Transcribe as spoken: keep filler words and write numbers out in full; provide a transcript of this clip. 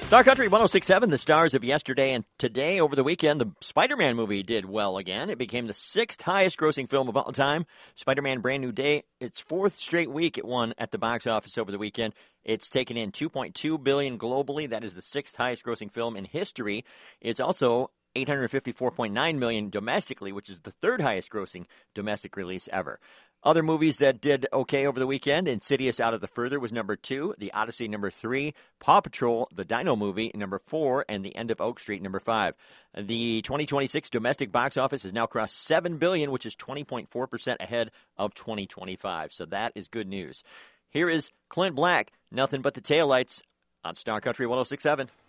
Star Country one oh six point seven, the stars of yesterday and today. Over the weekend, the Spider-Man movie did well again. It became the sixth highest grossing film of all time. Spider-Man Brand New Day, its fourth straight week it won at the box office over the weekend. It's taken in two point two billion dollars globally. That is the sixth highest grossing film in history. It's also eight hundred fifty-four point nine million dollars domestically, which is the third highest grossing domestic release ever. Other movies that did okay over the weekend, Insidious Out of the Further was number two, The Odyssey number three, Paw Patrol, the Dino Movie number four, and The End of Oak Street number five. The twenty twenty-six domestic box office has now crossed seven billion dollars, which is twenty point four percent ahead of twenty twenty-five. So that is good news. Here is Clint Black, Nothing But the Taillights on Star Country one oh six point seven.